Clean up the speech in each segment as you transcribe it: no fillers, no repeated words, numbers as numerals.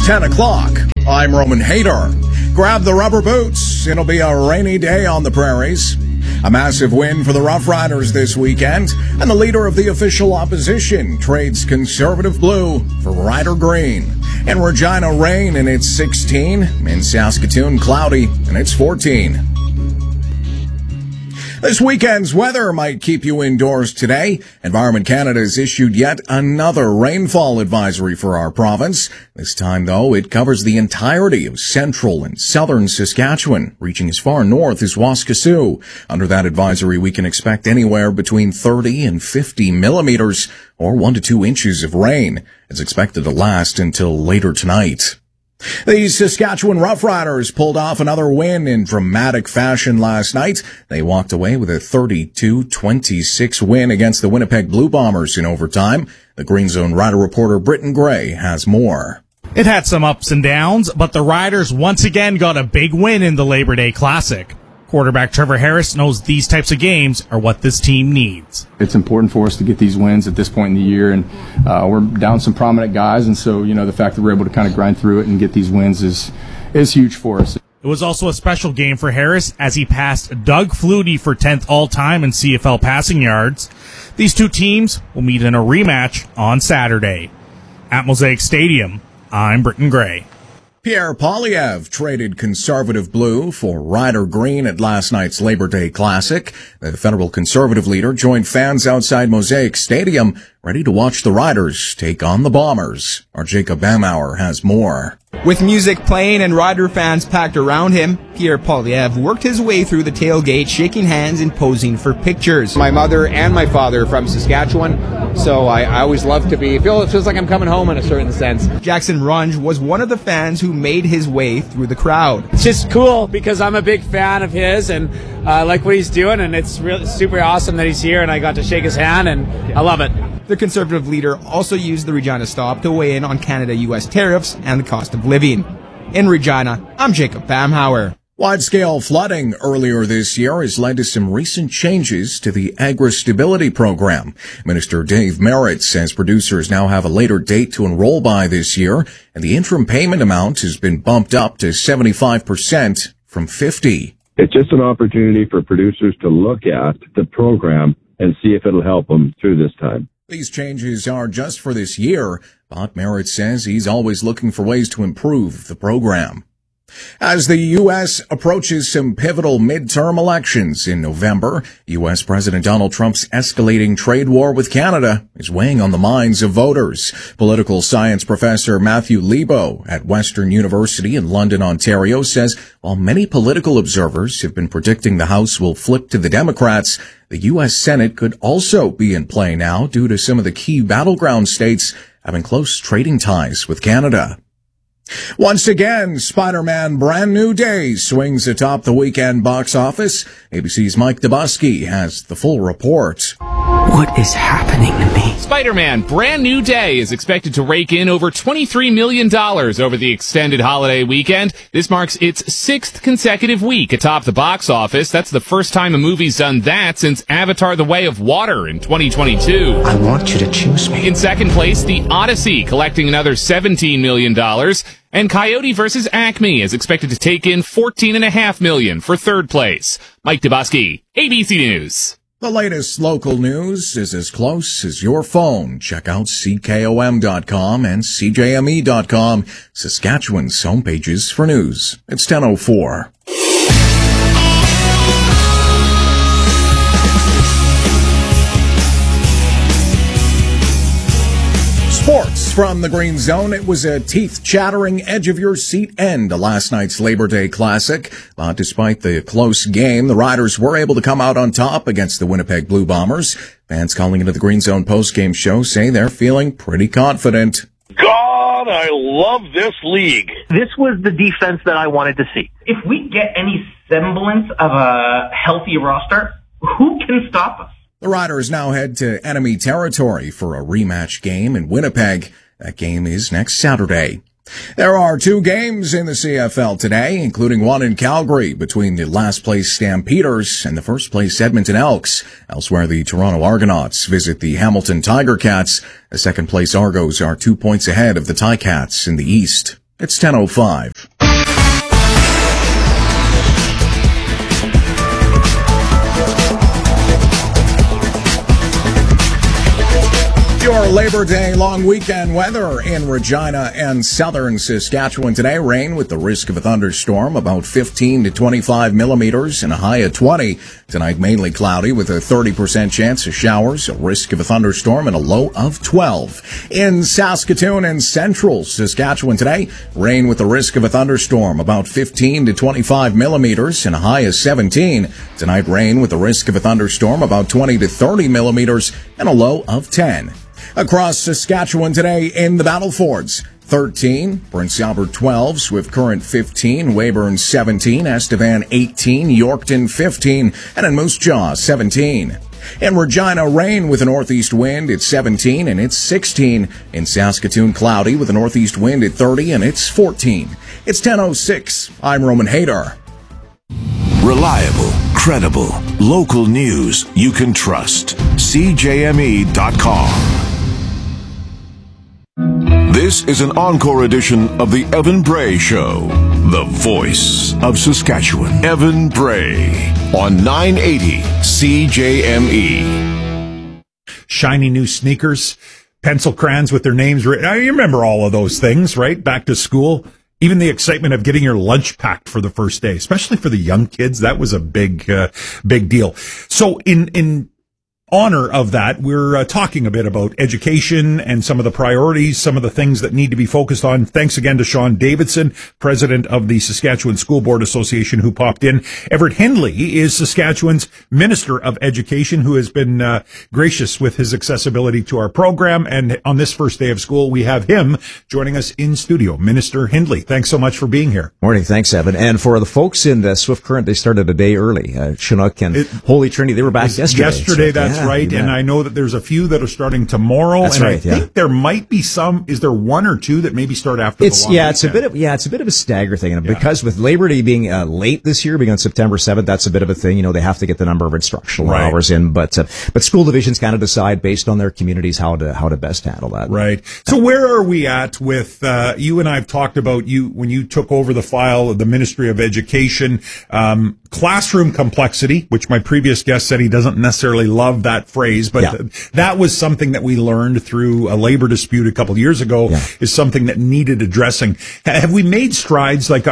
It's 10 o'clock. I'm Roman Hayter. Grab the rubber boots. It'll be a rainy day on the prairies. A massive win for the Rough Riders this weekend, and the leader of the official opposition trades conservative blue for Rider green. In Regina, rain, and it's 16. In Saskatoon, cloudy, and it's 14. This weekend's weather might keep you indoors today. Environment Canada has issued yet another rainfall advisory for our province. This time, though, it covers the entirety of central and southern Saskatchewan, reaching as far north as Waskesiu. Under that advisory, we can expect anywhere between 30 and 50 millimeters, or 1 to 2 inches of rain. It's expected to last until later tonight. The Saskatchewan Roughriders pulled off another win in dramatic fashion last night. They walked away with a 32-26 win against the Winnipeg Blue Bombers in overtime. The Green Zone Rider reporter Britton Gray has more. It had some ups and downs, but the Riders once again got a big win in the Labor Day Classic. Quarterback Trevor Harris knows these types of games are what this team needs. It's important for us to get these wins at this point in the year, and we're down some prominent guys, and so, the fact that we're able to kind of grind through it and get these wins is huge for us. It was also a special game for Harris as he passed Doug Flutie for 10th all-time in CFL passing yards. These two teams will meet in a rematch on Saturday. At Mosaic Stadium, I'm Britton Gray. Pierre Poilievre traded conservative blue for Rider green at last night's Labor Day Classic. The federal conservative leader joined fans outside Mosaic Stadium, ready to watch the Riders take on the Bombers. Our Jacob Bamauer has more. With music playing and Rider fans packed around him, Pierre Poilievre worked his way through the tailgate, shaking hands and posing for pictures. My mother and my father are from Saskatchewan, so I always love to be. It feels like I'm coming home in a certain sense. Jackson Runge was one of the fans who made his way through the crowd. It's just cool because I'm a big fan of his and I like what he's doing, and it's really super awesome that he's here and I got to shake his hand, and I love it. The Conservative leader also used the Regina stop to weigh in on Canada-U.S. tariffs and the cost of living. In Regina, I'm Jacob Bamhauer. Wide-scale flooding earlier this year has led to some recent changes to the Agri-Stability Program. Minister Dave Merritt says producers now have a later date to enroll by this year, and the interim payment amount has been bumped up to 75% from 50%. It's just an opportunity for producers to look at the program and see if it'll help them through this time. These changes are just for this year, but Merritt says he's always looking for ways to improve the program. As the U.S. approaches some pivotal midterm elections in November, U.S. President Donald Trump's escalating trade war with Canada is weighing on the minds of voters. Political science professor Matthew Lebo at Western University in London, Ontario, says while many political observers have been predicting the House will flip to the Democrats, the U.S. Senate could also be in play now due to some of the key battleground states having close trading ties with Canada. Once again, Spider-Man Brand New Day swings atop the weekend box office. ABC's Mike Dubusky has the full report. What is happening to me? Spider-Man Brand New Day is expected to rake in over $23 million over the extended holiday weekend. This marks its 6th consecutive week atop the box office. That's the first time a movie's done that since Avatar: The Way of Water in 2022. I want you to choose me. In second place, The Odyssey, collecting another $17 million. And Coyote vs. Acme is expected to take in $14.5 million for third place. Mike Dubusky, ABC News. The latest local news is as close as your phone. Check out CKOM.com and CJME.com, Saskatchewan's homepages for news. It's 10:04. Sports from the Green Zone. It was a teeth-chattering, edge-of-your-seat end to last night's Labor Day Classic. But despite the close game, the Riders were able to come out on top against the Winnipeg Blue Bombers. Fans calling into the Green Zone postgame show say they're feeling pretty confident. God, I love this league. This was the defense that I wanted to see. If we get any semblance of a healthy roster, who can stop us? The Riders now head to enemy territory for a rematch game in Winnipeg. That game is next Saturday. There are 2 games in the CFL today, including one in Calgary between the last-place Stampeders and the first-place Edmonton Elks. Elsewhere, the Toronto Argonauts visit the Hamilton Tiger Cats. The second-place Argos are 2 points ahead of the Ticats in the East. It's 10:05. Your Labor Day long weekend weather in Regina and southern Saskatchewan today. Rain with the risk of a thunderstorm, about 15 to 25 millimeters and a high of 20. Tonight mainly cloudy with a 30% chance of showers, a risk of a thunderstorm and a low of 12. In Saskatoon and central Saskatchewan today, rain with the risk of a thunderstorm, about 15 to 25 millimeters and a high of 17. Tonight rain with the risk of a thunderstorm, about 20 to 30 millimeters and a low of 10. Across Saskatchewan today in the Battle Fords, 13, Prince Albert 12, Swift Current 15, Weyburn 17, Estevan 18, Yorkton 15, and in Moose Jaw 17. In Regina, rain with a northeast wind at 17 and it's 16. In Saskatoon, cloudy with a northeast wind at 30 and it's 14. It's 10:06. I'm Roman Hader. Reliable, credible, local news you can trust. CJME.com. This is an encore edition of the Evan Bray Show, the voice of Saskatchewan. Evan Bray on 980 CJME. Shiny new sneakers, pencil crayons with their names written. You remember all of those things, right? Back to school. Even the excitement of getting your lunch packed for the first day, especially for the young kids, that was a big deal. So in honor of that, we're talking a bit about education and some of the priorities, some of the things that need to be focused on. Thanks again to Sean Davidson, president of the Saskatchewan School Board Association, who popped in. Everett Hindley is Saskatchewan's Minister of Education, who has been gracious with his accessibility to our program. And on this first day of school, we have him joining us in studio. Minister Hindley, thanks so much for being here. Morning. Thanks, Evan. And for the folks in the Swift Current, they started a day early. Chinook and Holy Trinity, they were back yesterday. Yesterday, that's right. And I know that there's a few that are starting tomorrow. That's and right, I think there might be some. Is there one or two that maybe start after the long weekend? It's a bit of a stagger thing. And because with Labor Day being late this year, being on September 7th, that's a bit of a thing. You know, they have to get the number of instructional hours in. But school divisions kind of decide based on their communities how to best handle that. Right. So where are we at with you and I have talked about you when you took over the file of the Ministry of Education, classroom complexity, which my previous guest said he doesn't necessarily love that phrase, but that was something that we learned through a labor dispute a couple of years ago is something that needed addressing. Have we made strides? Like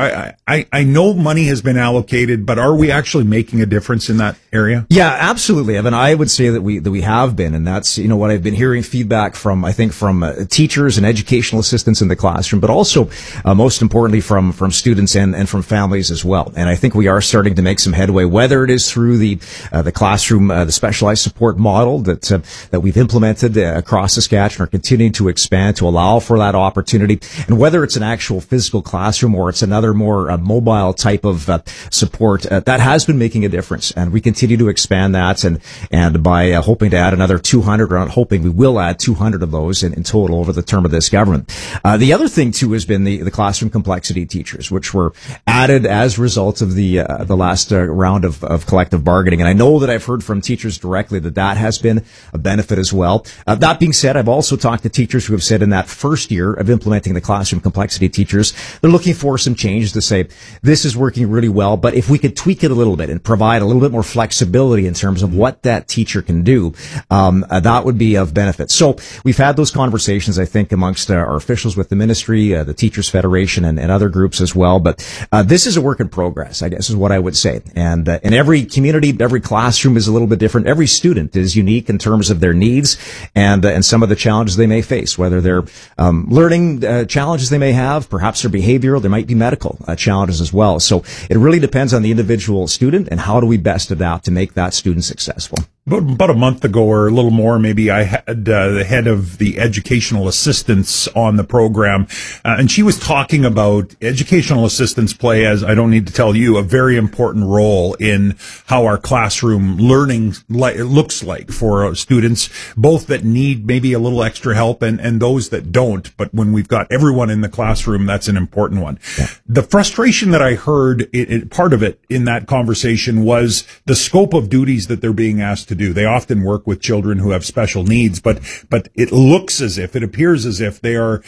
I know money has been allocated, but are we actually making a difference in that area? Yeah, absolutely, Evan. I would say that we have been, and that's, you know, what I've been hearing feedback from, I think, from teachers and educational assistants in the classroom, but also, most importantly, from students and from families as well. And I think we are starting to make some headway, whether it is through the classroom, the specialized support model that we've implemented across Saskatchewan, are continuing to expand to allow for that opportunity, and whether it's an actual physical classroom or it's another more mobile type of support, that has been making a difference, and we continue to expand that, and by hoping to add another 200, or not hoping, we will add 200 of those in total over the term of this government. The other thing too has been the classroom complexity teachers, which were added as a result of the last round of collective bargaining, and I know that I've heard from teachers directly that has been a benefit as well. That being said, I've also talked to teachers who have said in that first year of implementing the classroom complexity teachers, they're looking for some changes to say, this is working really well, but if we could tweak it a little bit and provide a little bit more flexibility in terms of what that teacher can do, that would be of benefit. So we've had those conversations, I think, amongst our officials with the ministry, the Teachers Federation, and other groups as well. But this is a work in progress, I guess is what I would say. And in every community, every classroom is a little bit different. Every student is unique in terms of their needs and some of the challenges they may face, whether they're learning challenges they may have, perhaps they're behavioral, there might be medical challenges as well. So it really depends on the individual student and how do we best adapt to make that student successful. About a month ago or a little more, maybe, I had the head of the educational assistants on the program, and she was talking about educational assistants play, as I don't need to tell you, a very important role in how our classroom learning looks like for students, both that need maybe a little extra help and those that don't. But when we've got everyone in the classroom, that's an important one. Yeah. The frustration that I heard, part of it in that conversation was the scope of duties that they're being asked to do. They often work with children who have special needs, but it looks as if, it appears as if they are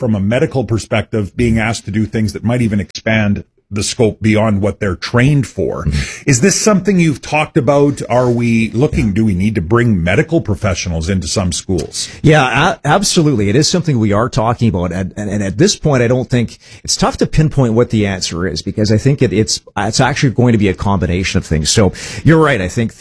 from a medical perspective, being asked to do things that might even expand the scope beyond what they're trained for. Is this something you've talked about? Are we looking, do we need to bring medical professionals into some schools? Yeah, absolutely. It is something we are talking about. And at this point, I don't think it's tough to pinpoint what the answer is, because I think it's actually going to be a combination of things. So you're right. I think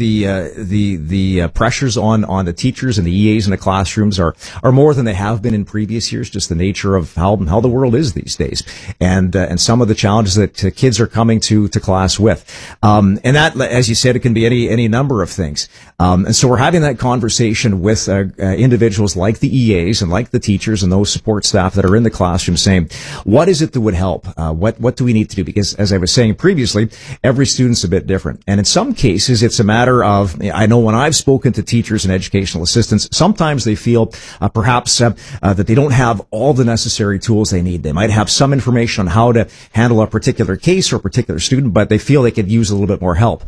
the pressures on the teachers and the EAs in the classrooms are more than they have been in previous years, just the nature of how the world is these days. And some of the challenges that kids are coming to class with. And that, as you said, it can be any number of things. And so we're having that conversation with individuals like the EAs and like the teachers and those support staff that are in the classroom, saying, what is it that would help? What do we need to do? Because as I was saying previously, every student's a bit different. And in some cases, it's a matter of, I know when I've spoken to teachers and educational assistants, sometimes they feel perhaps that they don't have all the necessary tools they need. They might have some information on how to handle a particular case or a particular student, but they feel they could use a little bit more help.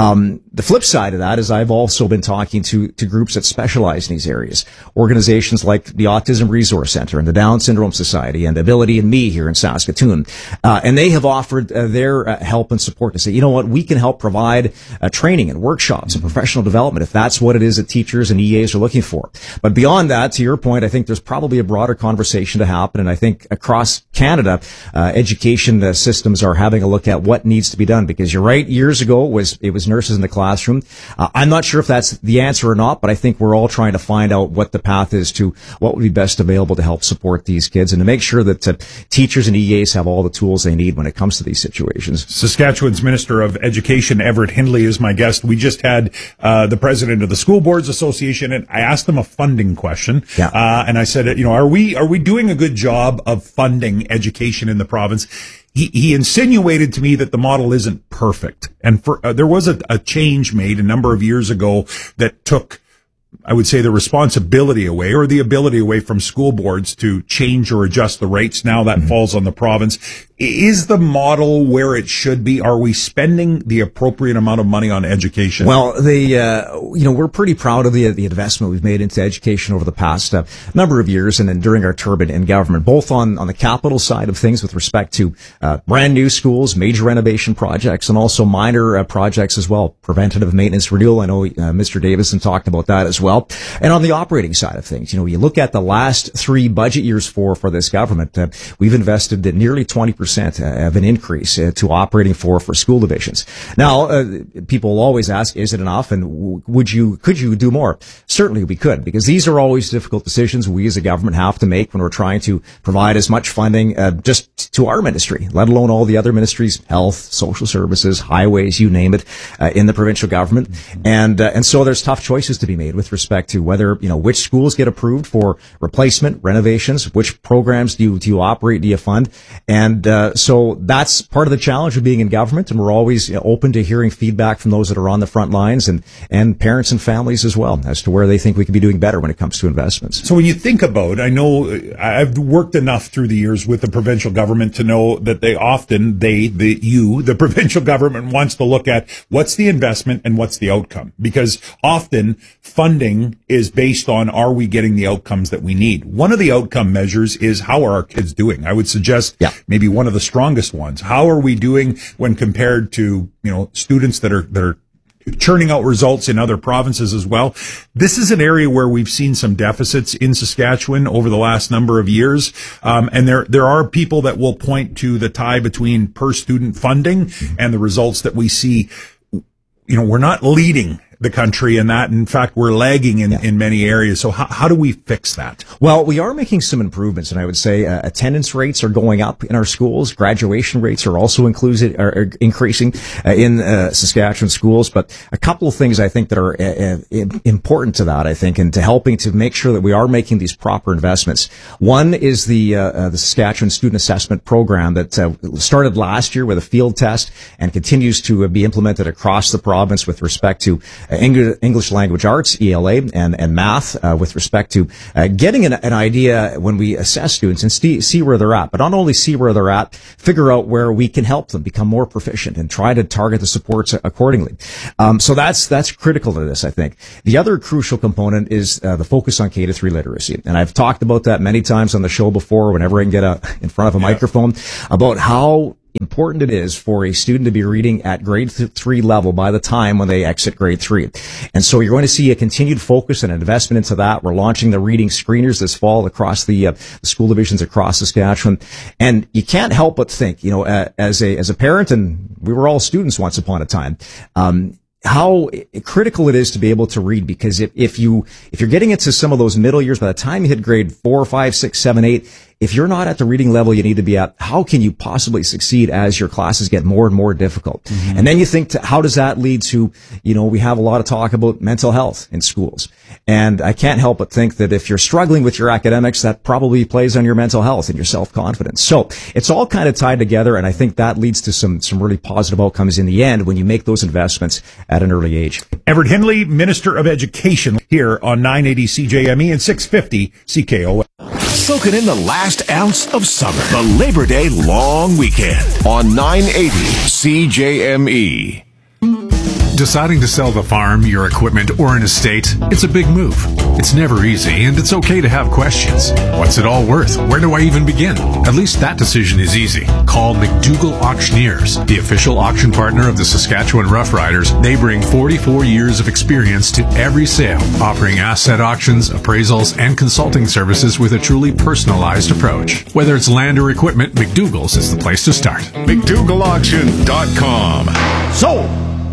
The flip side of that is I've also been talking to groups that specialize in these areas, organizations like the Autism Resource Center and the Down Syndrome Society and Ability and Me here in Saskatoon, and they have offered their help and support to say, you know what, we can help provide training and workshops and professional development if that's what it is that teachers and EAs are looking for. But beyond that, to your point, I think there's probably a broader conversation to happen, and I think across Canada, education systems are having a look at what needs to be done, because you're right, years ago it was nurses in the classroom. I'm not sure if that's the answer or not, but I think we're all trying to find out what the path is to what would be best available to help support these kids and to make sure that teachers and EAs have all the tools they need when it comes to these situations. Saskatchewan's Minister of Education, Everett Hindley, is my guest. We just had the president of the School Boards Association, and I asked him a funding question. And I said, are we doing a good job of funding education in the province? He insinuated to me that the model isn't perfect. And there was a change made a number of years ago that took, I would say, the responsibility away or the ability away from school boards to change or adjust the rates. Now that falls on the province. Is the model where it should be? Are we spending the appropriate amount of money on education? Well, we're pretty proud of the investment we've made into education over the past number of years, and then during our term in government, both on the capital side of things with respect to brand new schools, major renovation projects, and also minor projects as well, preventative maintenance renewal. I know Mr. Davison talked about that as well. And on the operating side of things, you look at the last 3 budget years for this government, we've invested in nearly 20% of an increase to operating for school divisions. Now, people will always ask, is it enough? And could you do more? Certainly we could, because these are always difficult decisions we as a government have to make when we're trying to provide as much funding just to our ministry, let alone all the other ministries, health, social services, highways, you name it, in the provincial government. And so there's tough choices to be made with respect to whether, which schools get approved for replacement, renovations, which programs do you operate, do you fund? And so that's part of the challenge of being in government, and we're always open to hearing feedback from those that are on the front lines and parents and families as well as to where they think we could be doing better when it comes to investments. So when you think about, I know I've worked enough through the years with the provincial government to know that the provincial government wants to look at what's the investment and what's the outcome, because often funding is based on, are we getting the outcomes that we need? One of the outcome measures is, how are our kids doing? I would suggest maybe one of the strongest ones. How are we doing when compared to, students that are churning out results in other provinces as well? This is an area where we've seen some deficits in Saskatchewan over the last number of years. And there are people that will point to the tie between per student funding and the results that we see. We're not leading the country in that. In fact, we're lagging in many areas. So how do we fix that? Well, we are making some improvements, and I would say attendance rates are going up in our schools. Graduation rates are also are increasing in Saskatchewan schools. But a couple of things I think that are important to that, I think, and to helping to make sure that we are making these proper investments. One is the Saskatchewan Student Assessment Program that started last year with a field test and continues to be implemented across the province with respect to English language arts, ELA, and math, with respect to getting an idea when we assess students and see where they're at. But not only see where they're at, figure out where we can help them become more proficient and try to target the supports accordingly. So that's critical to this, I think. The other crucial component is the focus on K-3 literacy. And I've talked about that many times on the show before, whenever I can get in front of a microphone, about how important it is for a student to be reading at grade 3 level by the time when they exit grade 3. And so you're going to see a continued focus and investment into that. We're launching the reading screeners this fall across the school divisions across Saskatchewan. And you can't help but think, as a parent, and we were all students once upon a time, how critical it is to be able to read, because if you're getting into some of those middle years, by the time you hit grade 4, 5, 6, 7, 8, if you're not at the reading level you need to be at, how can you possibly succeed as your classes get more and more difficult? Mm-hmm. And then you think, how does that lead to, we have a lot of talk about mental health in schools. And I can't help but think that if you're struggling with your academics, that probably plays on your mental health and your self-confidence. So it's all kind of tied together, and I think that leads to some really positive outcomes in the end when you make those investments at an early age. Everett Hindley, Minister of Education, here on 980 CJME and 650 CKO. Soaking in the last ounce of summer. The Labor Day long weekend on 980 CJME. Deciding to sell the farm, your equipment, or an estate, it's a big move. It's never easy, and it's okay to have questions. What's it all worth? Where do I even begin? At least that decision is easy. Call McDougall Auctioneers, the official auction partner of the Saskatchewan Roughriders. They bring 44 years of experience to every sale, offering asset auctions, appraisals, and consulting services with a truly personalized approach. Whether it's land or equipment, McDougall's is the place to start. McDougallAuction.com. So,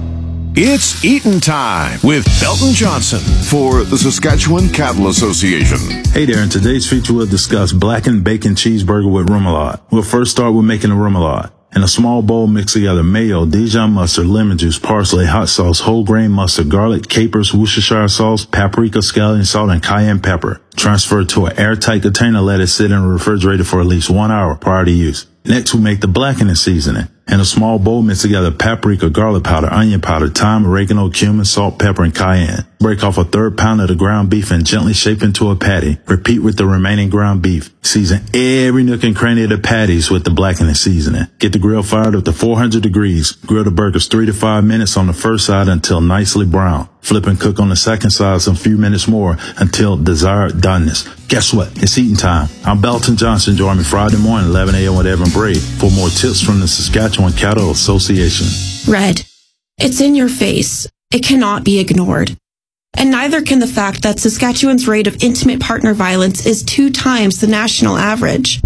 it's eatin' time with Belton Johnson for the Saskatchewan Cattle Association. Hey there, in today's feature we'll discuss blackened bacon cheeseburger with remoulade. We'll first start with making a remoulade. In a small bowl, mix together mayo, Dijon mustard, lemon juice, parsley, hot sauce, whole grain mustard, garlic, capers, Worcestershire sauce, paprika, scallion salt, and cayenne pepper. Transfer to an airtight container, let it sit in the refrigerator for at least 1 hour prior to use. Next, we make the blackening seasoning. In a small bowl, mix together paprika, garlic powder, onion powder, thyme, oregano, cumin, salt, pepper, and cayenne. Break off a 1/3 pound of the ground beef and gently shape into a patty. Repeat with the remaining ground beef. Season every nook and cranny of the patties with the blackening seasoning. Get the grill fired up to 400 degrees. Grill the burgers 3 to 5 minutes on the first side until nicely brown. Flip and cook on the second side some few minutes more until desired doneness. Guess what? It's eating time. I'm Belton Johnson. Join me Friday morning, 11 a.m. with Evan Bray for more tips from the Saskatchewan Cattle Association. Red. It's in your face. It cannot be ignored. And neither can the fact that Saskatchewan's rate of intimate partner violence is 2 times the national average.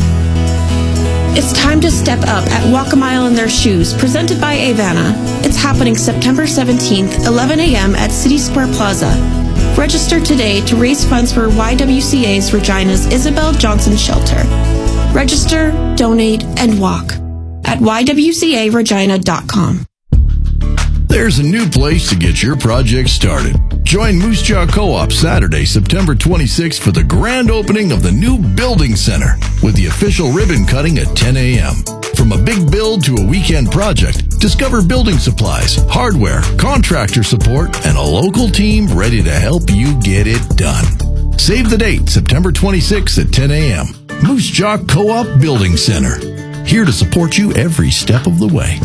It's time to step up at Walk a Mile in Their Shoes, presented by Avana. It's happening September 17th, 11 a.m. at City Square Plaza. Register today to raise funds for YWCA's Regina's Isabel Johnson Shelter. Register, donate, and walk at ywcaregina.com. There's a new place to get your project started. Join Moose Jaw Co-op Saturday, September 26th for the grand opening of the new Building Center with the official ribbon cutting at 10 a.m. From a big build to a weekend project, discover building supplies, hardware, contractor support, and a local team ready to help you get it done. Save the date, September 26th at 10 a.m. Moose Jaw Co-op Building Center. Here to support you every step of the way.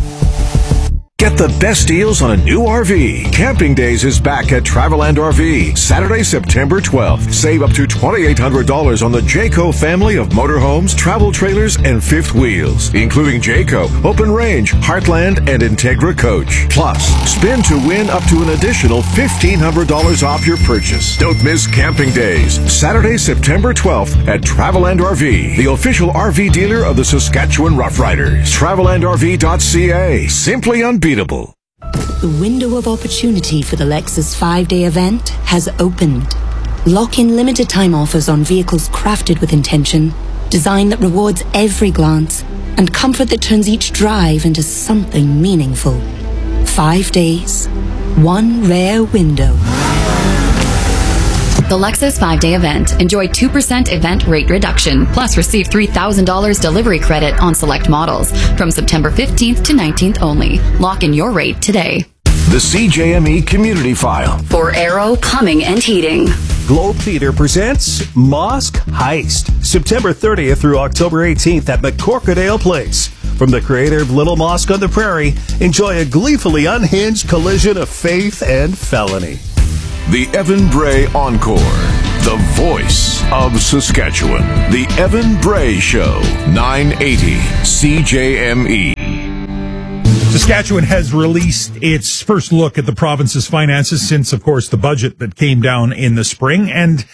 Get the best deals on a new RV. Camping Days is back at Traveland RV. Saturday, September 12th. Save up to $2,800 on the Jayco family of motorhomes, travel trailers, and fifth wheels, including Jayco, Open Range, Heartland, and Integra Coach. Plus, spin to win up to an additional $1,500 off your purchase. Don't miss Camping Days. Saturday, September 12th at Traveland RV, the official RV dealer of the Saskatchewan Roughriders. TravelandRV.ca. Simply unbeatable. The window of opportunity for the Lexus 5-day event has opened. Lock in limited time offers on vehicles crafted with intention, design that rewards every glance, and comfort that turns each drive into something meaningful. 5 days, one rare window. The Lexus 5-day event. Enjoy 2% event rate reduction, plus receive $3,000 delivery credit on select models from September 15th to 19th only. Lock in your rate today. The CJME Community File. For Aero Plumbing and Heating. Globe Theater presents Mosque Heist, September 30th through October 18th at McCorkadale Place. From the creator of Little Mosque on the Prairie, enjoy a gleefully unhinged collision of faith and felony. The Evan Bray Encore. The voice of Saskatchewan. The Evan Bray Show. 980 CJME. Saskatchewan has released its first look at the province's finances since, of course, the budget that came down in the spring. And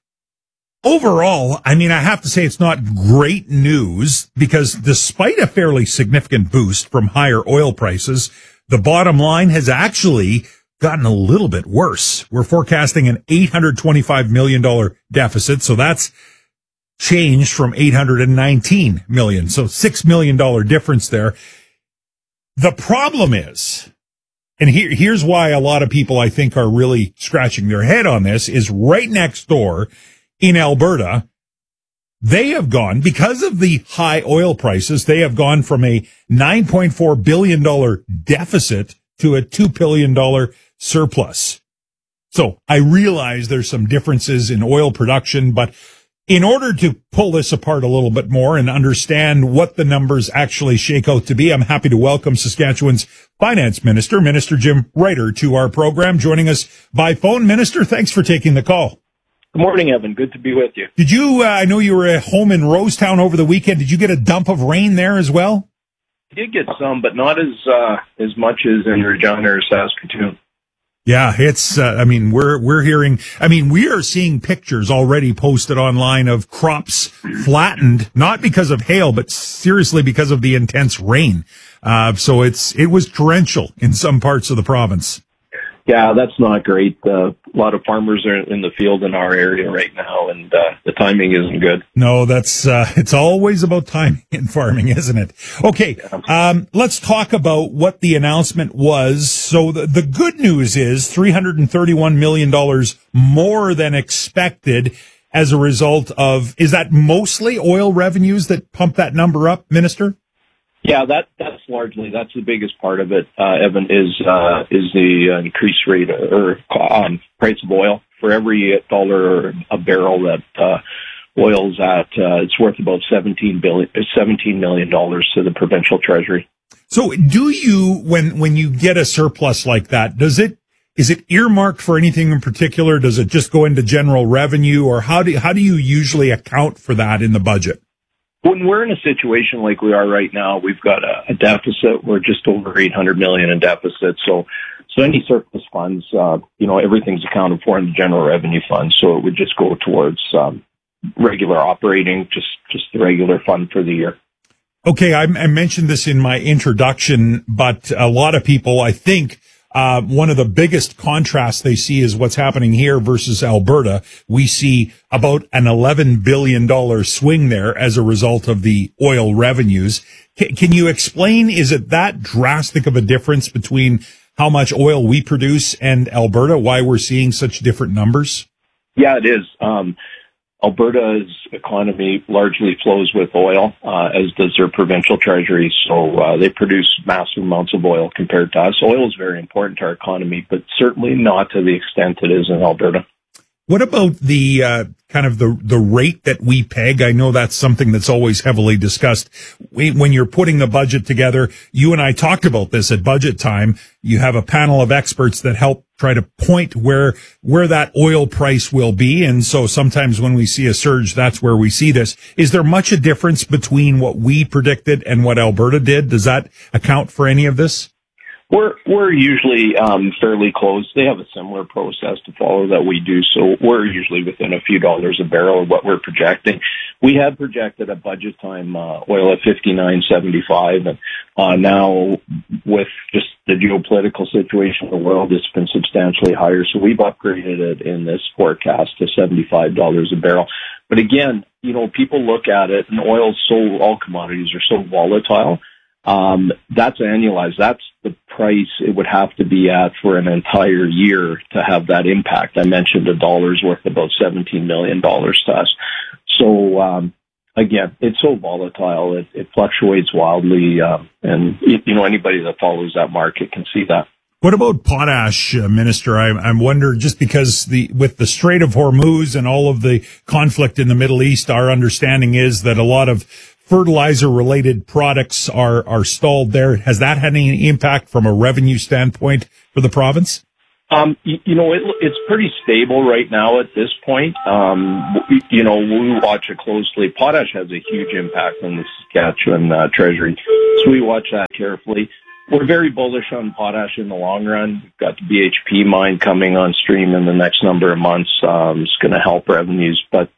overall, I mean, I have to say it's not great news because despite a fairly significant boost from higher oil prices, the bottom line has actually gotten a little bit worse. We're forecasting an $825 million deficit. So that's changed from $819 million. So $6 million difference there. The problem is, and here's why a lot of people I think are really scratching their head on this, is right next door in Alberta, they have gone, because of the high oil prices, they have gone from a $9.4 billion deficit to a $2 billion surplus. So I realize there's some differences in oil production, but in order to pull this apart a little bit more and understand what the numbers actually shake out to be, I'm happy to welcome Saskatchewan's Finance Minister, Minister Jim Ryder, to our program. Joining us by phone. Minister, thanks for taking the call. Good morning, Evan. Good to be with you. Did you, I know you were at home in Rosetown over the weekend. Did you get a dump of rain there as well? I did get some, but not as much as in Regina or Saskatoon. Yeah, it's, we're hearing, we are seeing pictures already posted online of crops flattened, not because of hail, but seriously because of the intense rain. So it was torrential in some parts of the province. Yeah, that's not great. A lot of farmers are in the field in our area right now, and the timing isn't good. No, that's it's always about timing in farming, isn't it? Okay, let's talk about what the announcement was. So the good news is $331 million more than expected as a result of, is that mostly oil revenues that pump that number up, Minister? Yeah, that's the biggest part of it, Evan, is the increased rate or price of oil. For every $1 a barrel that oil's at, it's worth about $17 million to the provincial treasury. So do you, when you get a surplus like that, is it earmarked for anything in particular? Does it just go into general revenue, or how do you usually account for that in the budget? When we're in a situation like we are right now, we've got a deficit. We're just over $800 million in deficit. So any surplus funds, everything's accounted for in the general revenue fund. So it would just go towards regular operating, just the regular fund for the year. Okay, I mentioned this in my introduction, but a lot of people, I think, one of the biggest contrasts they see is what's happening here versus Alberta. We see about an $11 billion swing there as a result of the oil revenues. Can you explain, is it that drastic of a difference between how much oil we produce and Alberta, why we're seeing such different numbers? Yeah, it is. Alberta's economy largely flows with oil, as does their provincial treasury. So they produce massive amounts of oil compared to us. Oil is very important to our economy, but certainly not to the extent it is in Alberta. What about the kind of the rate that we peg? I know that's something that's always heavily discussed. When you're putting the budget together, you and I talked about this at budget time. You have a panel of experts that help try to point where that oil price will be. And so sometimes when we see a surge, that's where we see this. Is there much a difference between what we predicted and what Alberta did? Does that account for any of this? We're usually fairly close. They have a similar process to follow that we do, so we're usually within a few dollars a barrel of what we're projecting. We had projected at budget time oil at $59.75, and now with just the geopolitical situation in the world, it's been substantially higher. So we've upgraded it in this forecast to $75 a barrel. But again, people look at it, and all commodities are so volatile. That's annualized. That's the price it would have to be at for an entire year to have that impact. I mentioned $1 worth about $17 million to us. So, again, it's so volatile. It fluctuates wildly. And anybody that follows that market can see that. What about potash, Minister? I'm wondering, just because with the Strait of Hormuz and all of the conflict in the Middle East, our understanding is that a lot of fertilizer-related products are stalled there. Has that had any impact from a revenue standpoint for the province? It's pretty stable right now at this point. We watch it closely. Potash has a huge impact on the Saskatchewan Treasury, so we watch that carefully. We're very bullish on potash in the long run. We've got the BHP mine coming on stream in the next number of months. It's going to help revenues, but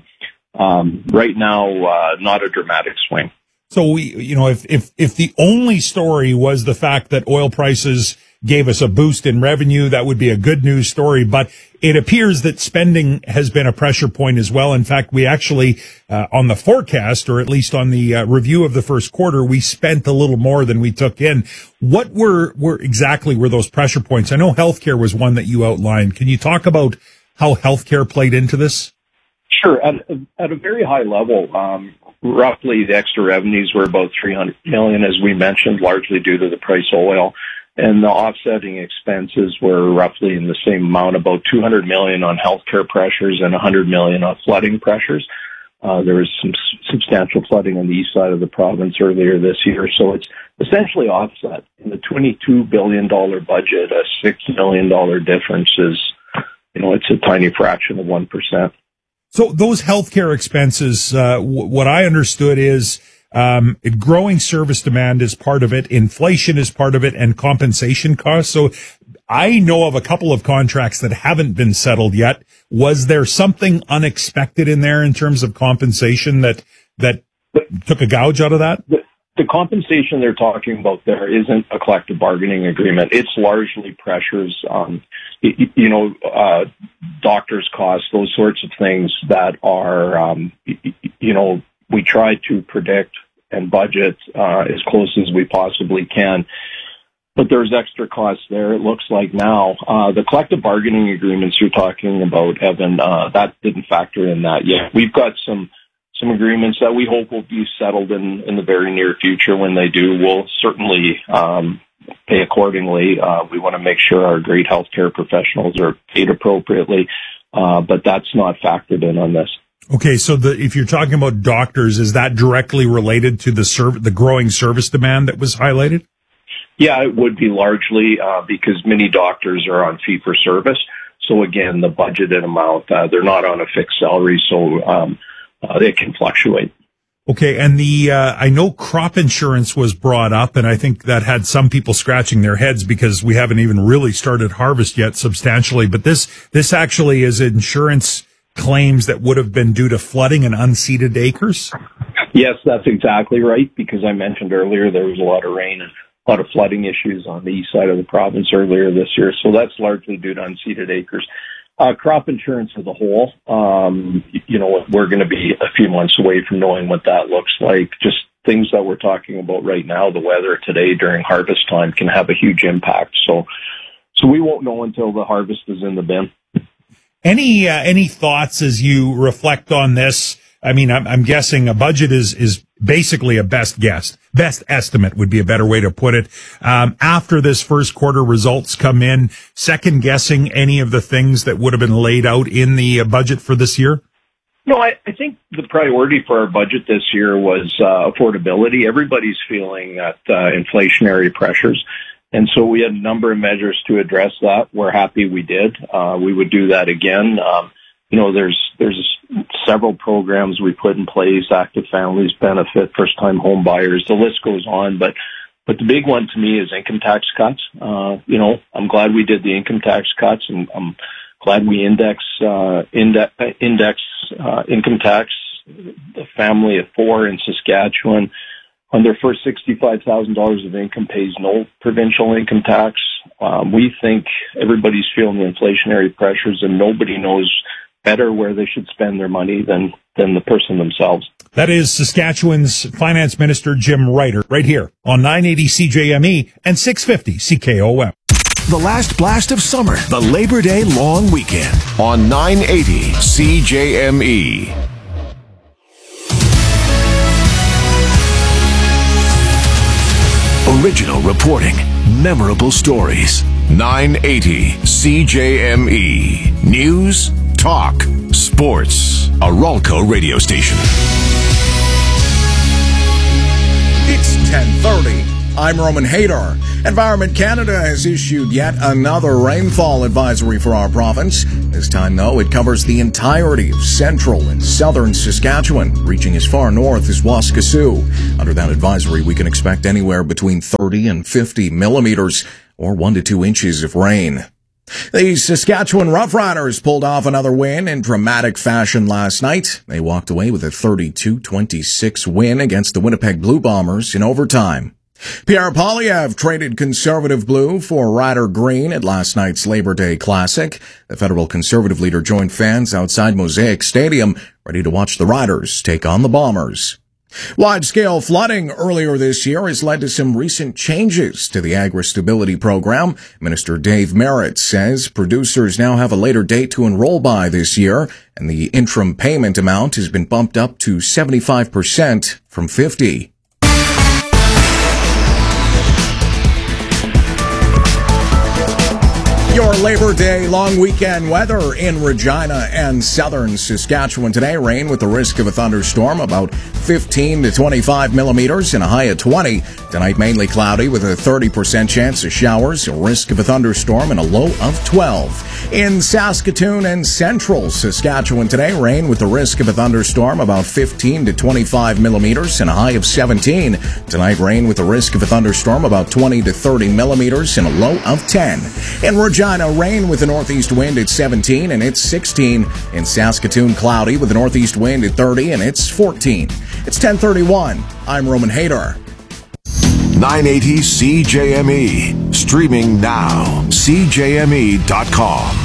right now, not a dramatic swing. So if the only story was the fact that oil prices gave us a boost in revenue, that would be a good news story. But it appears that spending has been a pressure point as well. In fact, we actually, on the forecast, or at least on the review of the first quarter, we spent a little more than we took in. What were those pressure points? I know healthcare was one that you outlined. Can you talk about how healthcare played into this? Sure. At a very high level, roughly the extra revenues were about $300 million, as we mentioned, largely due to the price of oil. And the offsetting expenses were roughly in the same amount, about $200 million on healthcare pressures and $100 million on flooding pressures. There was some substantial flooding on the east side of the province earlier this year, so it's essentially offset. In the $22 billion budget, a $6 million difference is, it's a tiny fraction of 1%. So those healthcare expenses, what I understood is growing service demand is part of it, inflation is part of it, and compensation costs. So I know of a couple of contracts that haven't been settled yet. Was there something unexpected in there in terms of compensation that took a gouge out of that? The compensation they're talking about there isn't a collective bargaining agreement. It's largely pressures on, doctors' costs, those sorts of things that are, we try to predict and budget as close as we possibly can. But there's extra costs there, it looks like now. The collective bargaining agreements you're talking about, Evan, that didn't factor in that yet. We've got some agreements that we hope will be settled in the very near future. When they do, we'll certainly pay accordingly. We want to make sure our great healthcare professionals are paid appropriately, but that's not factored in on this. Okay, so if you're talking about doctors, is that directly related to the growing service demand that was highlighted? Yeah, it would be largely because many doctors are on fee-for-service. So again, the budgeted amount, they're not on a fixed salary, so they can fluctuate. Okay, and I know crop insurance was brought up, and I think that had some people scratching their heads because we haven't even really started harvest yet substantially. But this actually is insurance claims that would have been due to flooding and unseeded acres? Yes, that's exactly right, because I mentioned earlier there was a lot of rain and a lot of flooding issues on the east side of the province earlier this year, so that's largely due to unseeded acres. Crop insurance as a whole, we're going to be a few months away from knowing what that looks like. Just things that we're talking about right now, the weather today during harvest time can have a huge impact. So we won't know until the harvest is in the bin. Any thoughts as you reflect on this? I mean, I'm guessing a budget is basically a best guess. Best estimate would be a better way to put it. After this first quarter results come in, second guessing any of the things that would have been laid out in the budget for this year? No, I think the priority for our budget this year was affordability. Everybody's feeling that inflationary pressures. And so we had a number of measures to address that. We're happy we did. We would do that again. There's several programs we put in place, Active Families Benefit, first-time home buyers. The list goes on, but the big one to me is income tax cuts. I'm glad we did the income tax cuts, and I'm glad we index income tax. The family of four in Saskatchewan on their first $65,000 of income pays no provincial income tax. We think everybody's feeling the inflationary pressures, and nobody knows better where they should spend their money than the person themselves. That is Saskatchewan's Finance Minister Jim Ryder, right here on 980 CJME and 650 CKOM. The last blast of summer, the Labor Day long weekend on 980 CJME. Original reporting, memorable stories. 980 CJME. News, talk, sports. A Ralco radio station. It's 10:30. I'm Roman Hader. Environment Canada has issued yet another rainfall advisory for our province. This time, though, it covers the entirety of central and southern Saskatchewan, reaching as far north as Waskesiu. Under that advisory, we can expect anywhere between 30 and 50 millimeters, or 1 to 2 inches of rain. The Saskatchewan Roughriders pulled off another win in dramatic fashion last night. They walked away with a 32-26 win against the Winnipeg Blue Bombers in overtime. Pierre Poilievre traded Conservative Blue for Rider Green at last night's Labor Day Classic. The federal Conservative leader joined fans outside Mosaic Stadium, ready to watch the Riders take on the Bombers. Wide-scale flooding earlier this year has led to some recent changes to the Agri-Stability Program. Minister Dave Merritt says producers now have a later date to enroll by this year, and the interim payment amount has been bumped up to 75% from 50%. Your Labor Day long weekend weather in Regina and southern Saskatchewan today. Rain with the risk of a thunderstorm, about 15 to 25 millimeters and a high of 20. Tonight mainly cloudy with a 30% chance of showers, a risk of a thunderstorm and a low of 12. In Saskatoon and central Saskatchewan today, rain with the risk of a thunderstorm, about 15 to 25 millimeters and a high of 17. Tonight rain with the risk of a thunderstorm, about 20 to 30 millimeters and a low of 10. In Regina, rain with a northeast wind at 17 and it's 16. In Saskatoon, cloudy with a northeast wind at 30 and it's 14. It's 10:31. I'm Roman Hader. 980 CJME. Streaming now. CJME.com.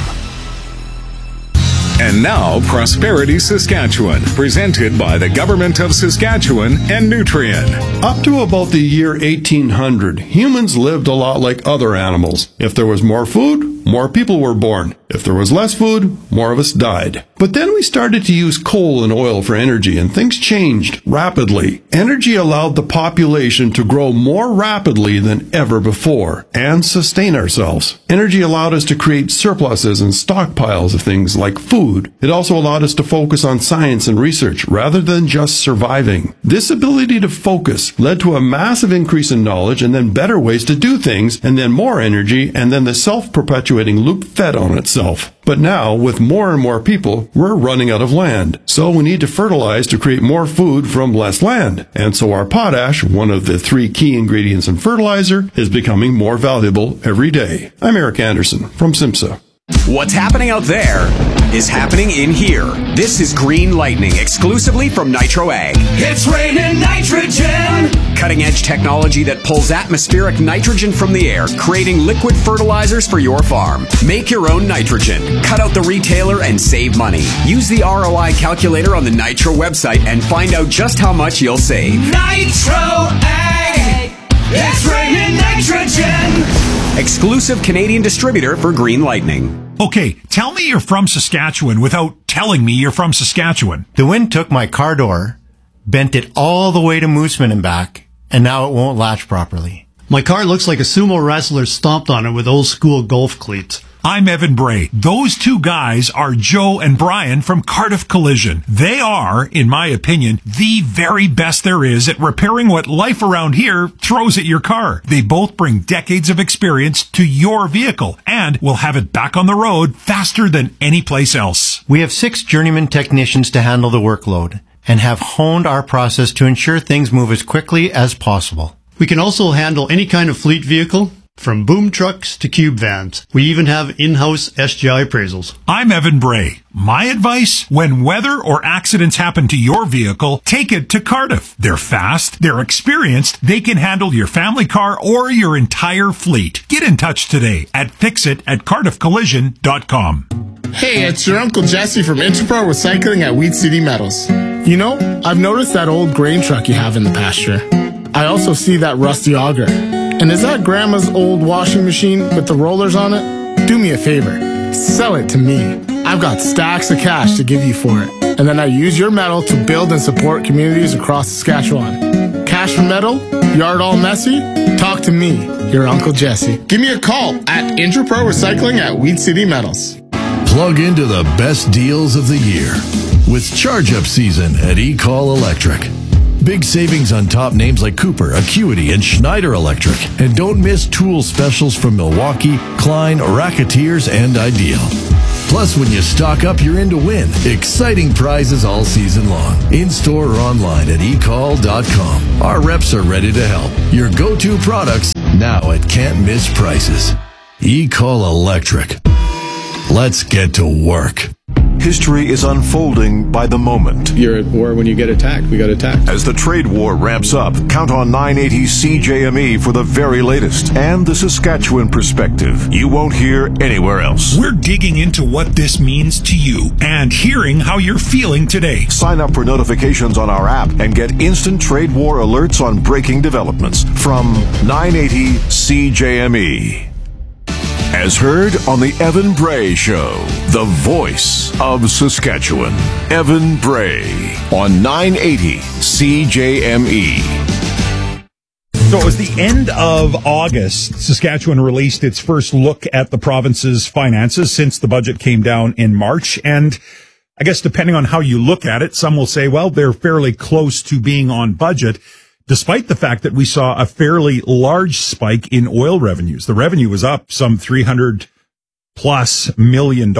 And now, Prosperity Saskatchewan, presented by the Government of Saskatchewan and Nutrien. Up to about the year 1800, humans lived a lot like other animals. If there was more food, more people were born. If there was less food, more of us died. But then we started to use coal and oil for energy, and things changed rapidly. Energy allowed the population to grow more rapidly than ever before and sustain ourselves. Energy allowed us to create surpluses and stockpiles of things like food. It also allowed us to focus on science and research rather than just surviving. This ability to focus led to a massive increase in knowledge and then better ways to do things, and then more energy, and then the self-perpetuating loop fed on itself. But now, with more and more people, we're running out of land. So we need to fertilize to create more food from less land. And so our potash, one of the 3 key ingredients in fertilizer, is becoming more valuable every day. I'm Eric Anderson from SIMSA. What's happening out there is happening in here. This is Green Lightning, exclusively from Nitro Ag. It's raining nitrogen! Cutting-edge technology that pulls atmospheric nitrogen from the air, creating liquid fertilizers for your farm. Make your own nitrogen. Cut out the retailer and save money. Use the ROI calculator on the Nitro website and find out just how much you'll save. Nitro Ag! It's raining nitrogen! Exclusive Canadian distributor for Green Lightning. Okay, tell me you're from Saskatchewan without telling me you're from Saskatchewan. The wind took my car door, bent it all the way to Mooseman and back, and now it won't latch properly. My car looks like a sumo wrestler stomped on it with old school golf cleats. I'm Evan Bray. Those two guys are Joe and Brian from Cardiff Collision. They are, in my opinion, the very best there is at repairing what life around here throws at your car. They both bring decades of experience to your vehicle and will have it back on the road faster than any place else. We have 6 journeyman technicians to handle the workload and have honed our process to ensure things move as quickly as possible. We can also handle any kind of fleet vehicle, from boom trucks to cube vans. We even have in-house SGI appraisals. I'm Evan Bray. My advice, when weather or accidents happen to your vehicle, take it to Cardiff. They're fast, they're experienced, they can handle your family car or your entire fleet. Get in touch today at fixit@cardiffcollision.com. Hey, it's your Uncle Jesse from Interpro Recycling at Wheat City Metals. You know, I've noticed that old grain truck you have in the pasture. I also see that rusty auger. And is that Grandma's old washing machine with the rollers on it? Do me a favor. Sell it to me. I've got stacks of cash to give you for it. And then I use your metal to build and support communities across Saskatchewan. Cash cash for metal? Yard all messy? Talk to me, your Uncle Jesse. Give me a call at Intrapro Recycling at Weed City Metals. Plug into the best deals of the year with charge-up season at eCall Electric. Big savings on top names like Cooper, Acuity, and Schneider Electric. And don't miss tool specials from Milwaukee, Klein, Racketeers, and Ideal. Plus, when you stock up, you're in to win. Exciting prizes all season long. In-store or online at ecall.com. Our reps are ready to help. Your go-to products now at can't-miss prices. eCall Electric. Let's get to work. History is unfolding by the moment. You're at war when you get attacked. We got attacked. As the trade war ramps up, count on 980 CJME for the very latest and the Saskatchewan perspective you won't hear anywhere else. We're digging into what this means to you and hearing how you're feeling today. Sign up for notifications on our app and get instant trade war alerts on breaking developments from 980 CJME. As heard on the Evan Bray Show, the voice of Saskatchewan. Evan Bray on 980 CJME. So it was the end of August. Saskatchewan released its first look at the province's finances since the budget came down in March. And I guess depending on how you look at it, some will say, well, they're fairly close to being on budget, despite the fact that we saw a fairly large spike in oil revenues. The revenue was up some $300+ million.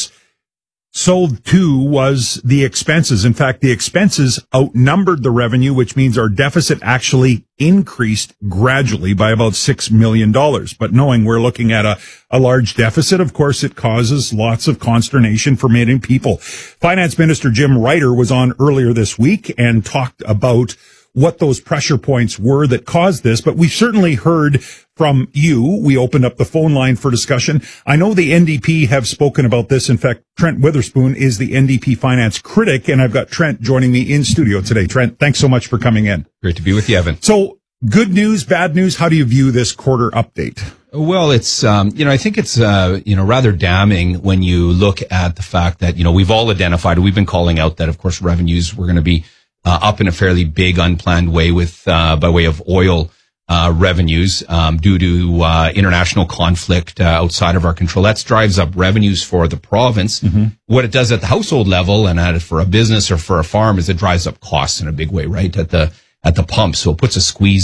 So too was the expenses. In fact, the expenses outnumbered the revenue, which means our deficit actually increased gradually by about $6 million. But knowing we're looking at a large deficit, of course, it causes lots of consternation for many people. Finance Minister Jim Ryder was on earlier this week and talked about what those pressure points were that caused this, but we've certainly heard from you. We opened up the phone line for discussion. I know the NDP have spoken about this. In fact, Trent Witherspoon is the NDP finance critic, and I've got Trent joining me in studio today. Trent, thanks so much for coming in. Great to be with you, Evan. So, good news, bad news, how do you view this quarter update? Well, it's, I think it's, rather damning when you look at the fact that, we've all identified, we've been calling out that, of course, revenues were going to be up in a fairly big unplanned way with by way of oil revenues due to international conflict outside of our control. That drives up revenues for the province. Mm-hmm. What it does at the household level and for a business or for a farm is it drives up costs in a big way, right? At the pump. So it puts a squeeze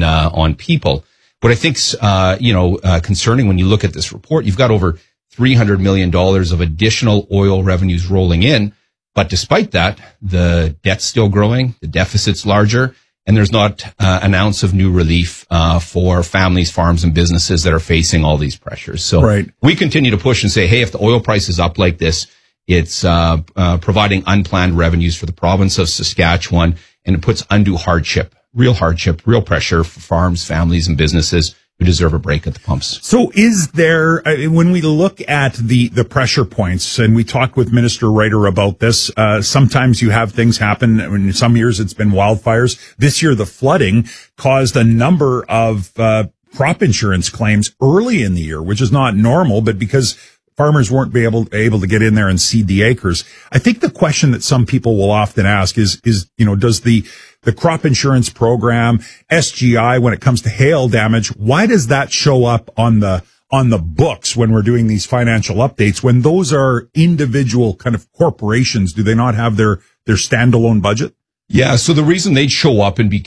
on people. What I think's concerning when you look at this report, you've got over $300 million of additional oil revenues rolling in. But despite that, the debt's still growing, the deficit's larger, and there's not an ounce of new relief for families, farms, and businesses that are facing all these pressures. So we continue to push and say, hey, if the oil price is up like this, it's providing unplanned revenues for the province of Saskatchewan, and it puts undue hardship, real pressure for farms, families, and businesses who deserve a break at the pumps. So is there, when we look at the pressure points, and we talked with Minister Ryder about this, sometimes you have things happen. In some years it's been wildfires. This year the flooding caused a number of crop insurance claims early in the year, which is not normal, but because farmers weren't able to get in there and seed the acres. I think the question that some people will often ask is, does the crop insurance program, SGI, when it comes to hail damage, why does that show up on the books when we're doing these financial updates? When those are individual kind of corporations, do they not have their standalone budget? Yeah, so the reason they'd show up and be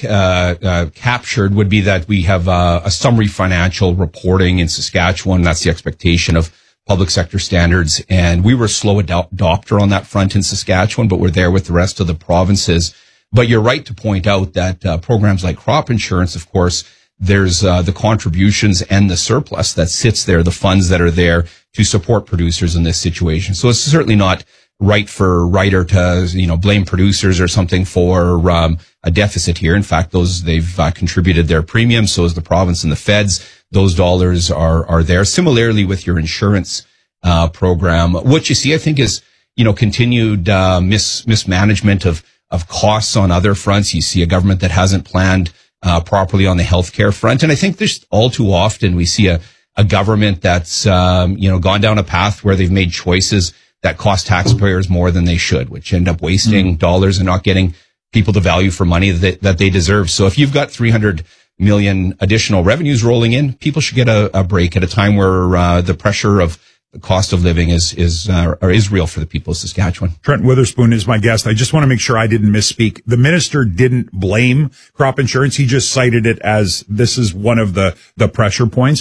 captured would be that we have a summary financial reporting in Saskatchewan. That's the expectation of public sector standards. And we were a slow adopter on that front in Saskatchewan, but we're there with the rest of the provinces. But you're right to point out that programs like crop insurance, of course, there's the contributions and the surplus that sits there, the funds that are there to support producers in this situation. So it's certainly not right for Ryder to, blame producers or something for a deficit here. In fact, they've contributed their premiums. So is the province and the feds. Those dollars are there. Similarly with your insurance program, what you see, I think, is continued mismanagement of costs on other fronts. You see a government that hasn't planned properly on the healthcare front, and I think there's all too often we see a government that's gone down a path where they've made choices that cost taxpayers more than they should, which end up wasting dollars and not getting people the value for money that they deserve. So if you've got 300 million additional revenues rolling in, people should get a break at a time where the pressure of the cost of living is real for the people of Saskatchewan. Trent Witherspoon is my guest. I just want to make sure I didn't misspeak. The minister didn't blame crop insurance. He just cited it as this is one of the pressure points.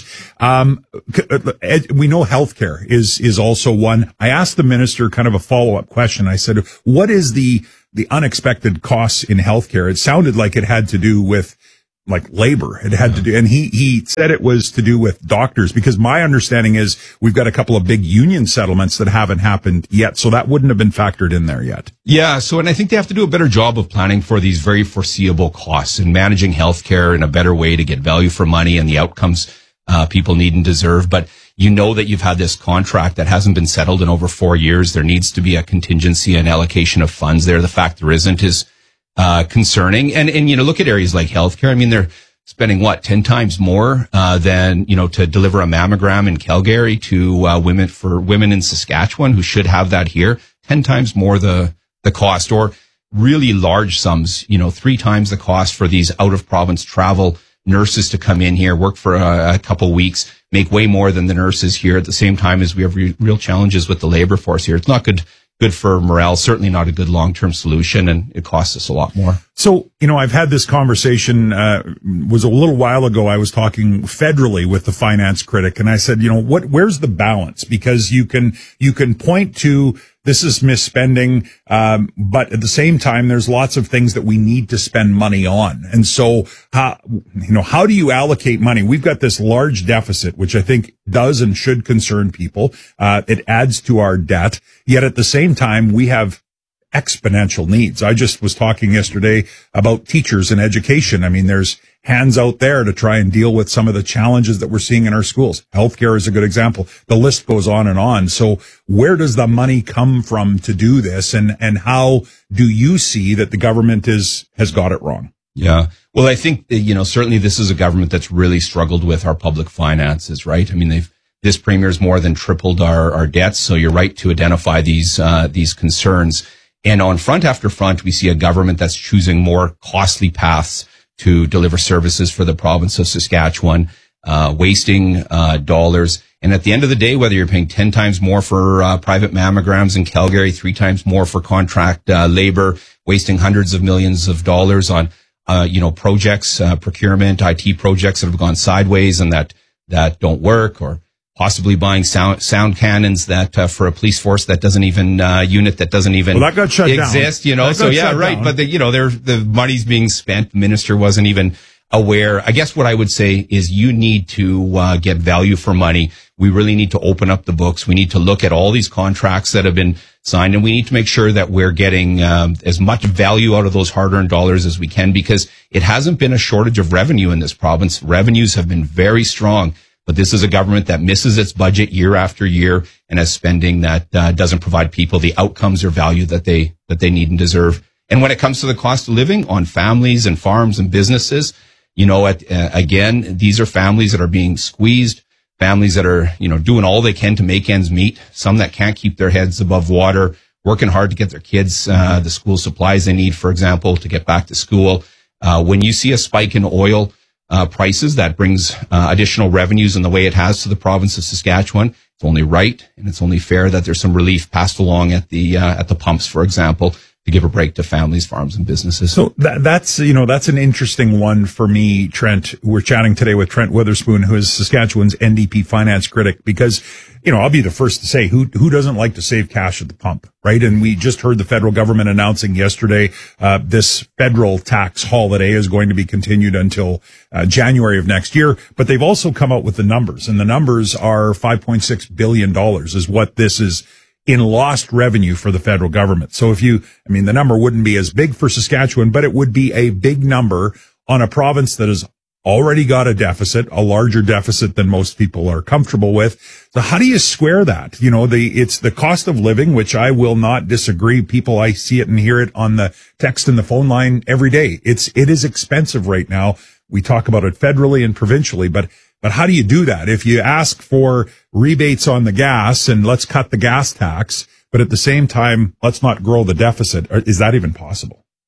We know healthcare is also one. I asked the minister kind of a follow-up question. I said, what is the unexpected costs in healthcare? It sounded like it had to do with like labor. It had to do, and he said it was to do with doctors, because my understanding is we've got a couple of big union settlements that haven't happened yet. So that wouldn't have been factored in there yet. Yeah. So, and I think they have to do a better job of planning for these very foreseeable costs and managing healthcare in a better way to get value for money and the outcomes, people need and deserve. But you know that you've had this contract that hasn't been settled in over 4 years. There needs to be a contingency and allocation of funds there. The fact there isn't is concerning. And, you know, look at areas like healthcare. I mean, they're spending 10 times more, than, you know, to deliver a mammogram in Calgary to, women in Saskatchewan who should have that here. 10 times more the cost, or really large sums, you know, 3 times the cost for these out of province travel nurses to come in here, work for a couple weeks, make way more than the nurses here at the same time as we have real challenges with the labor force here. It's not good for morale, certainly not a good long-term solution, and it costs us a lot more. So, you know, I've had this conversation, was a little while ago. I was talking federally with the finance critic, and I said, you know, where's the balance? Because you can point to this is misspending, but at the same time, there's lots of things that we need to spend money on. And so, how do you allocate money? We've got this large deficit, which I think does and should concern people. It adds to our debt. Yet at the same time, we have exponential needs. I just was talking yesterday about teachers and education. I mean, there's hands out there to try and deal with some of the challenges that we're seeing in our schools. Healthcare is a good example. The list goes on and on. So where does the money come from to do this? And how do you see that the government has got it wrong? Yeah. Well, I think, you know, certainly this is a government that's really struggled with our public finances, right? I mean, this premier's more than tripled our debts. So you're right to identify these concerns. And on front after front, we see a government that's choosing more costly paths to deliver services for the province of Saskatchewan, wasting dollars. And at the end of the day, whether you're paying 10 times more for private mammograms in Calgary, 3 times more for contract labor, wasting hundreds of millions of dollars on projects, procurement, IT projects that have gone sideways and that don't work, or possibly buying sound cannons that for a police force that doesn't even unit that doesn't even that got shut exist, down. You know. So yeah, right. Down. But the money's being spent. The minister wasn't even aware. I guess what I would say is you need to get value for money. We really need to open up the books. We need to look at all these contracts that have been signed, and we need to make sure that we're getting as much value out of those hard-earned dollars as we can, because it hasn't been a shortage of revenue in this province. Revenues have been very strong. But this is a government that misses its budget year after year and has spending that doesn't provide people the outcomes or value that they need and deserve. And when it comes to the cost of living on families and farms and businesses, you know, again, these are families that are being squeezed, families that are, you know, doing all they can to make ends meet, some that can't keep their heads above water, working hard to get their kids the school supplies they need, for example, to get back to school. When you see a spike in oil prices, that brings additional revenues in the way it has to the province of Saskatchewan. It's only right and it's only fair that there's some relief passed along at the pumps, for example, to give a break to families, farms, and businesses. So that's an interesting one for me, Trent. We're chatting today with Trent Witherspoon, who is Saskatchewan's NDP finance critic, because, you know, I'll be the first to say who doesn't like to save cash at the pump, right? And we just heard the federal government announcing yesterday, this federal tax holiday is going to be continued until January of next year. But they've also come out with the numbers, and the numbers are $5.6 billion is what this is in lost revenue for the federal government. So the number wouldn't be as big for Saskatchewan, but it would be a big number on a province that has already got a deficit, a larger deficit than most people are comfortable with. So how do you square that? You know, it's the cost of living, which I will not disagree. People, I see it and hear it on the text and the phone line every day. It is expensive right now. We talk about it federally and provincially, but how do you do that? If you ask for rebates on the gas and let's cut the gas tax, but at the same time, let's not grow the deficit, is that even possible?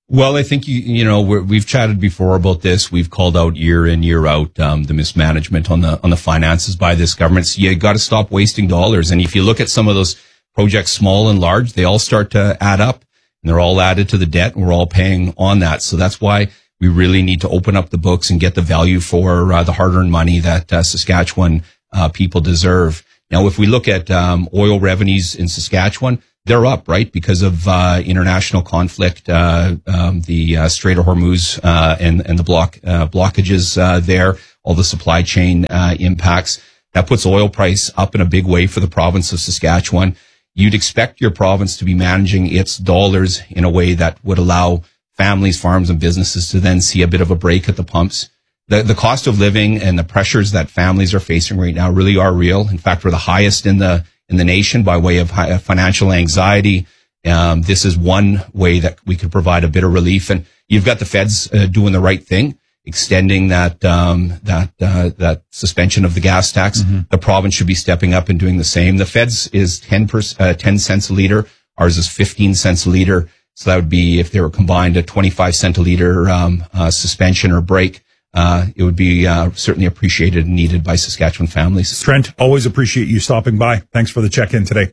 Well, I think we've chatted before about this. We've called out year in, year out the mismanagement on the finances by this government. So you got to stop wasting dollars. And if you look at some of those projects, small and large, they all start to add up, and they're all added to the debt, and we're all paying on that. So that's why we really need to open up the books and get the value for the hard-earned money that Saskatchewan people deserve. Now, if we look at oil revenues in Saskatchewan, they're up, right? Because of international conflict, the Strait of Hormuz and the blockages there, all the supply chain impacts. That puts oil price up in a big way for the province of Saskatchewan. You'd expect your province to be managing its dollars in a way that would allow families, farms, and businesses to then see a bit of a break at the pumps. The cost of living and the pressures that families are facing right now really are real. In fact, we're the highest in the nation by way of financial anxiety. This is one way that we could provide a bit of relief. And you've got the feds doing the right thing, extending that suspension of the gas tax. Mm-hmm. The province should be stepping up and doing the same. The feds is 10 cents a liter. Ours is 15 cents a liter. So that would be, if they were combined, a 25 cent a liter suspension or break. It would be certainly appreciated and needed by Saskatchewan families. Trent, always appreciate you stopping by. Thanks for the check-in today.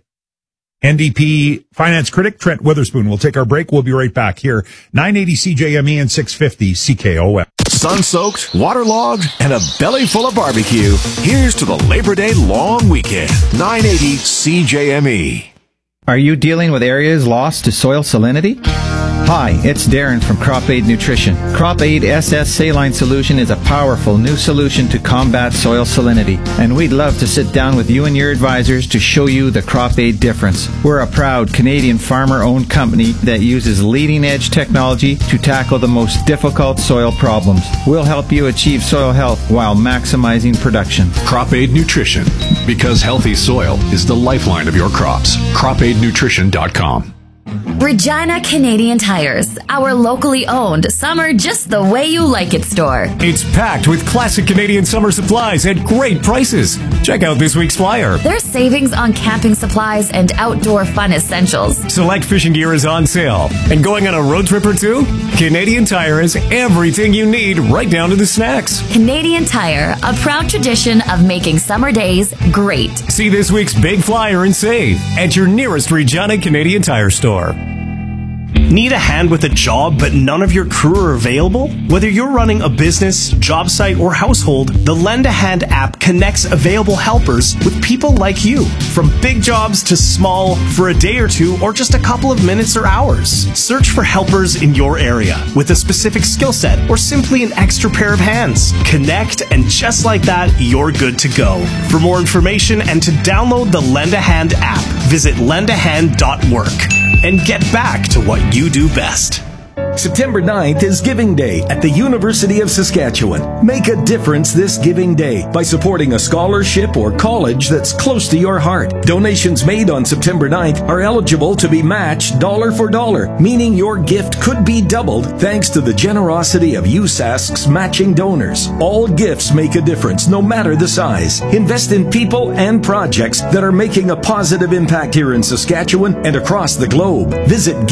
NDP finance critic Trent Witherspoon. We'll take our break. We'll be right back here. 980 CJME and 650 CKOM. Sun-soaked, waterlogged, and a belly full of barbecue. Here's to the Labor Day long weekend. 980 CJME. Are you dealing with areas lost to soil salinity? Hi, it's Darren from Crop Aid Nutrition. Crop Aid SS Saline Solution is a powerful new solution to combat soil salinity, and we'd love to sit down with you and your advisors to show you the Crop Aid difference. We're a proud Canadian farmer-owned company that uses leading-edge technology to tackle the most difficult soil problems. We'll help you achieve soil health while maximizing production. Crop Aid Nutrition, because healthy soil is the lifeline of your crops. CropAidNutrition.com. Regina Canadian Tires, our locally owned summer just the way you like it store. It's packed with classic Canadian summer supplies at great prices. Check out this week's flyer. There's savings on camping supplies and outdoor fun essentials. Select fishing gear is on sale. And going on a road trip or two? Canadian Tire has everything you need, right down to the snacks. Canadian Tire, a proud tradition of making summer days great. See this week's big flyer and save at your nearest Regina Canadian Tire store. Need a hand with a job, but none of your crew are available? Whether you're running a business, job site, or household, the Lend a Hand app connects available helpers with people like you. From big jobs to small, for a day or two, or just a couple of minutes or hours. Search for helpers in your area with a specific skill set or simply an extra pair of hands. Connect, and just like that, you're good to go. For more information and to download the Lend a Hand app, visit lendahand.work. And get back to what you do best. September 9th is Giving Day at the University of Saskatchewan. Make a difference this Giving Day by supporting a scholarship or college that's close to your heart. Donations made on September 9th are eligible to be matched dollar for dollar, meaning your gift could be doubled thanks to the generosity of USask's matching donors. All gifts make a difference, no matter the size. Invest in people and projects that are making a positive impact here in Saskatchewan and across the globe. Visit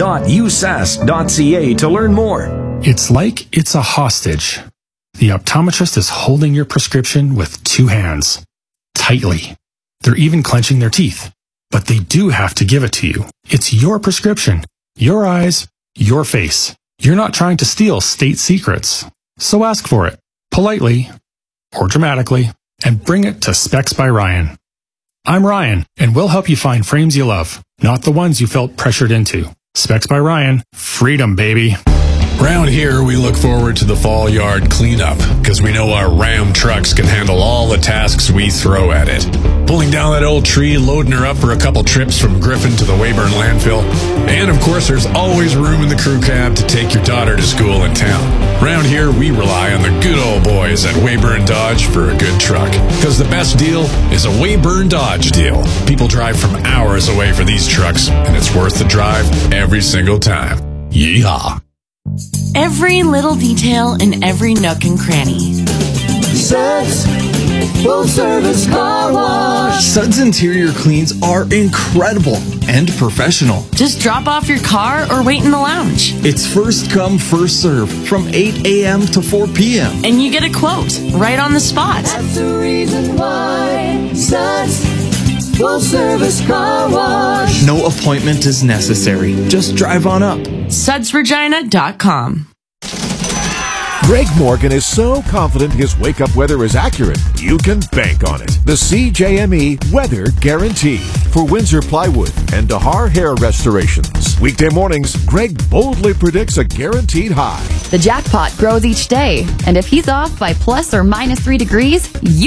give.usask.ca to learn more. It's like it's a hostage. The optometrist is holding your prescription with two hands, tightly. They're even clenching their teeth. But they do have to give it to you. It's your prescription, your eyes, your face. You're not trying to steal state secrets. So ask for it, politely or dramatically, and bring it to Specs by Ryan. I'm Ryan, and we'll help you find frames you love, not the ones you felt pressured into. Specs by Ryan. Freedom, baby. Round here, we look forward to the fall yard cleanup because we know our Ram trucks can handle all the tasks we throw at it. Pulling down that old tree, loading her up for a couple trips from Griffin to the Weyburn landfill. And of course, there's always room in the crew cab to take your daughter to school in town. Round here, we rely on the good old boys at Weyburn Dodge for a good truck. Because the best deal is a Weyburn Dodge deal. People drive from hours away for these trucks, and it's worth the drive every single time. Yeehaw. Every little detail in every nook and cranny. Suds, Full service car wash. Suds Interior cleans are incredible and professional. Just drop off your car or wait in the lounge. It's first come, first serve from 8 a.m. to 4 p.m. And you get a quote right on the spot. That's the reason why Suds Full Service Car Wash. No appointment is necessary. Just drive on up. SudsRegina.com. Greg Morgan is so confident his wake-up weather is accurate, you can bank on it. The CJME Weather Guarantee for Windsor Plywood and Dahar Hair Restorations. Weekday mornings, Greg boldly predicts a guaranteed high. The jackpot grows each day, and if he's off by plus or minus 3 degrees, you